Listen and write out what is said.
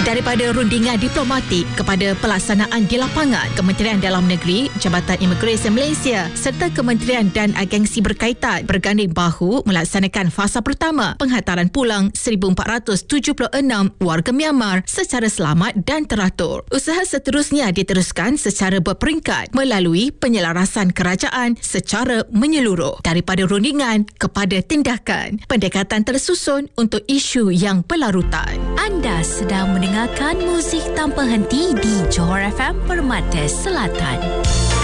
Daripada rundingan diplomatik kepada pelaksanaan di lapangan, Kementerian Dalam Negeri, Jabatan Imigresen Malaysia serta kementerian dan agensi berkaitan berganding bahu melaksanakan fasa pertama penghantaran pulang 1,476 warga Myanmar secara selamat dan teratur. Usaha seterusnya diteruskan secara berperingkat melalui penyelarasan kerajaan secara menyeluruh. Daripada rundingan kepada tindakan, pendekatan tersusun untuk isu yang berlarutan. Anda sedang mendengarkan muzik tanpa henti di Johor FM Permata Selatan.